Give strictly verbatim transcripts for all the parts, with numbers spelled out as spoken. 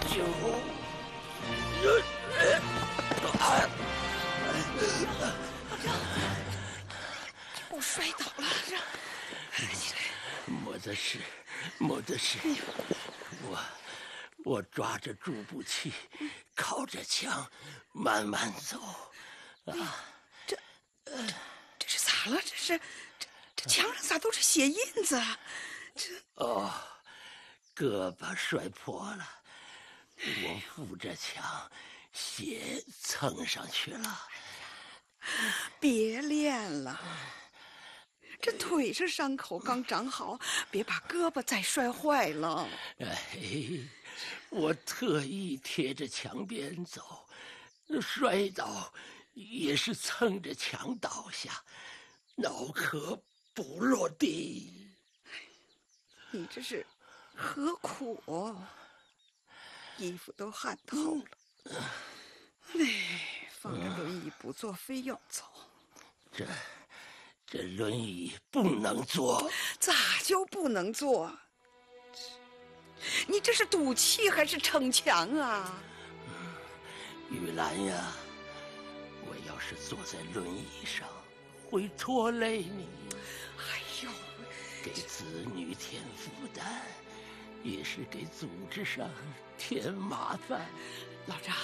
九， 我摔倒了，起来。 没得事，没得事。我我抓着助步器，靠着墙，慢慢走。啊， 这这这是咋了？这是这这墙上咋都是血印子？这哦，胳膊摔破了，我扶着墙，血蹭上去了。 别练了，这腿上伤口刚长好，别把胳膊再摔坏了。 哎，我特意贴着墙边走，摔倒也是蹭着墙倒下，脑壳不落地。 你这是何苦？衣服都汗透了。哎，放着轮椅不坐，非要走。 这这轮椅不能坐。 咋就不能坐？你这是赌气还是逞强啊？ 玉兰呀，我要是坐在轮椅上，会拖累你。 哎呦， 给子女添负担，也是给组织上添麻烦。 老张，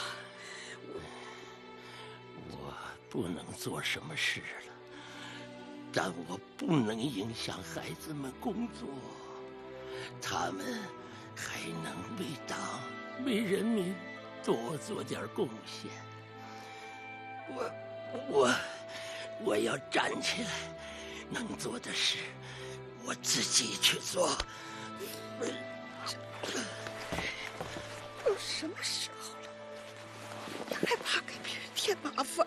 我不能做什么事了，但我不能影响孩子们工作，他们还能为党为人民多做点贡献。我我我要站起来，能做的事我自己去做。 都什么时候了，你还怕给别人添麻烦？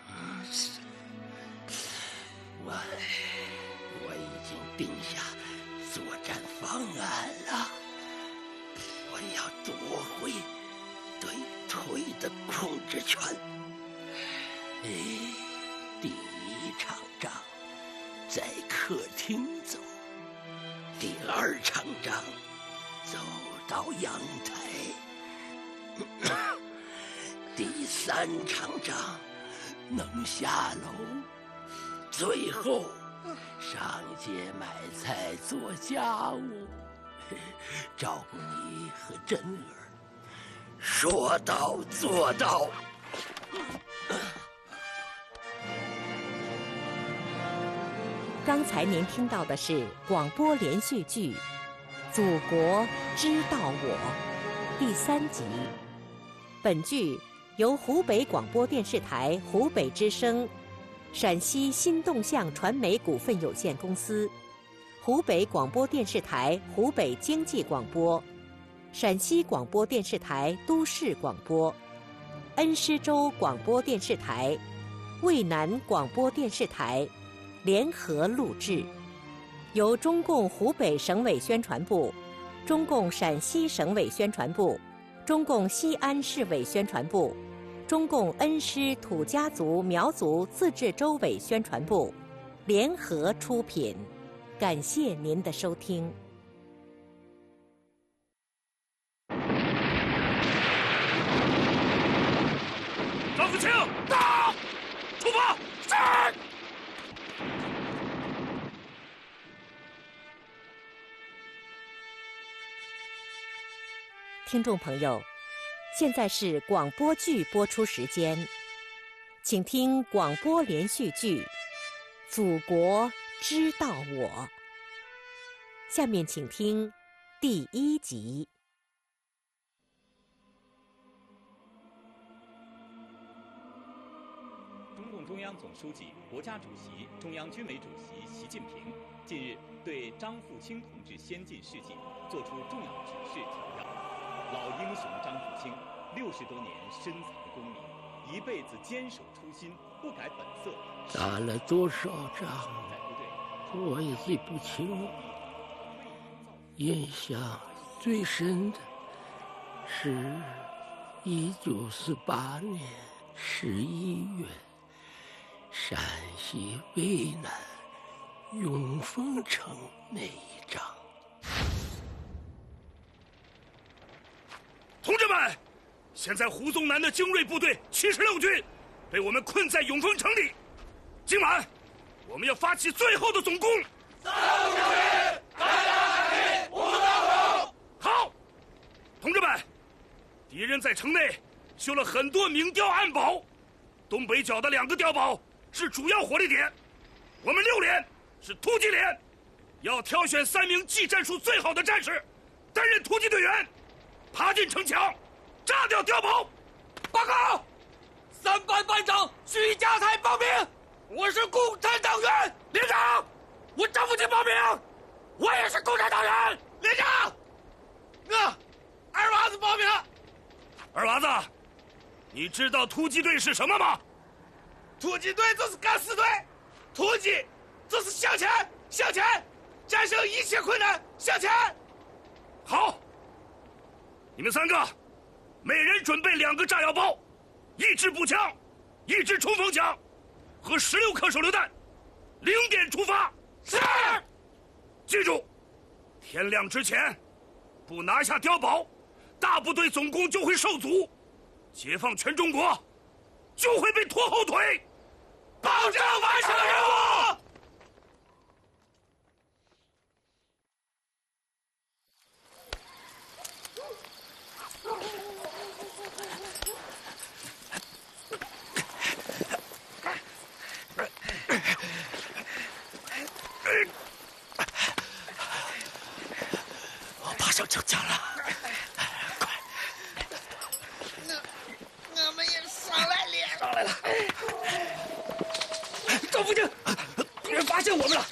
我我已经定下作战方案了，我要夺回对腿的控制权。哎，第一场仗在客厅走，第二场仗走到阳台，第三场仗能下楼，最后上街买菜做家务，照顾你和珍儿，说到做到。 刚才您听到的是广播连续剧《祖国知道我》第三集。本剧由湖北广播电视台湖北之声、陕西新动向传媒股份有限公司、湖北广播电视台湖北经济广播、陕西广播电视台都市广播、恩施州广播电视台、渭南广播电视台联合录制，由中共湖北省委宣传部、中共陕西省委宣传部、中共西安市委宣传部、中共恩施土家族苗族自治州委宣传部联合出品。感谢您的收听。 张福清，到！出发！是。 听众朋友，现在是广播剧播出时间，请听广播连续剧《祖国知道我》。下面请听第一集。 中共中央总书记、国家主席、中央军委主席习近平近日对张富清同志先进事迹作出重要指示调让。老英雄张富清，六十多年深藏功名，一辈子坚守初心，不改本色。 打了多少仗，我也记不清了。印象最深的是一九四八年十一月，陕西渭南永丰城那一仗。 同志们，现在胡宗南的精锐部队七十六军被我们困在永丰城里。今晚，我们要发起最后的总攻。三路小军，大家看齐，无刀口。好，同志们，敌人在城内修了很多明碉暗堡，东北角的两个碉堡是主要火力点。我们六连是突击连，要挑选三名技战术最好的战士，担任突击队员，爬进城墙，炸掉碉堡。报告，三班班长徐家才报名，我是共产党员。连长，我张富清报名，我也是共产党员。连长，我二娃子报名。二娃子，你知道突击队是什么吗？突击队就是敢死队，突击就是向前，向前，战胜一切困难，向前。好，你们三个，每人准备两个炸药包，一支步枪，一支冲锋枪，和十六颗手榴弹。零点出发。是。记住，天亮之前，不拿下碉堡，大部队总攻就会受阻，解放全中国就会被拖后腿，保证完成任务。我爬上城墙了，快！ 我我们也上来了， 上来了。赵福清，敌人发现我们了！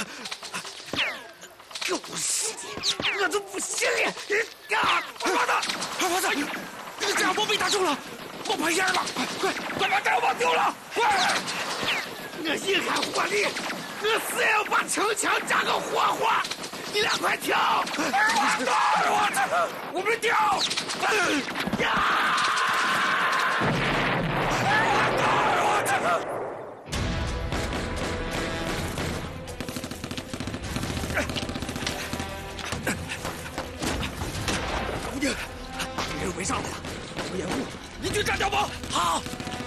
狗屎！我都不信了！啊！二娃子，二娃子，那个炸药包被打中了，冒白烟了！快快把炸药包丢了！快！ 我一看火力，我死也要把城墙炸个活活！你俩快跳！ 二娃子，二娃子，我们跳！ 呀！ 二娃子，二娃子！吴定，敌人围上来了，我掩护，你去炸碉堡。好。